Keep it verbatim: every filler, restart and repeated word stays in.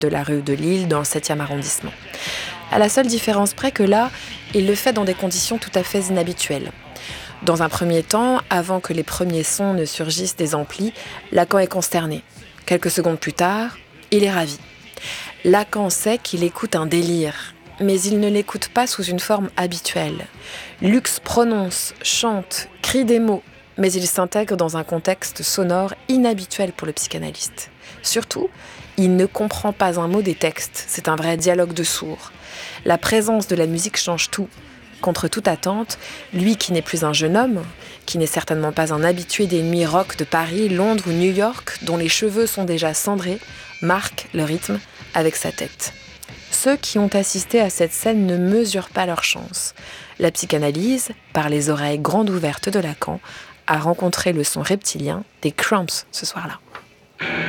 de la rue de Lille dans le septième arrondissement. À la seule différence près que là, il le fait dans des conditions tout à fait inhabituelles. Dans un premier temps, avant que les premiers sons ne surgissent des amplis, Lacan est consterné. Quelques secondes plus tard, il est ravi. Lacan sait qu'il écoute un délire, mais il ne l'écoute pas sous une forme habituelle. Lux prononce, chante, crie des mots, mais il s'intègre dans un contexte sonore inhabituel pour le psychanalyste. Surtout, il ne comprend pas un mot des textes, c'est un vrai dialogue de sourds. La présence de la musique change tout. Contre toute attente, lui qui n'est plus un jeune homme, qui n'est certainement pas un habitué des nuits rock de Paris, Londres ou New York, dont les cheveux sont déjà cendrés, marque le rythme avec sa tête. Ceux qui ont assisté à cette scène ne mesurent pas leur chance. La psychanalyse, par les oreilles grandes ouvertes de Lacan, a rencontré le son reptilien des Cramps ce soir-là.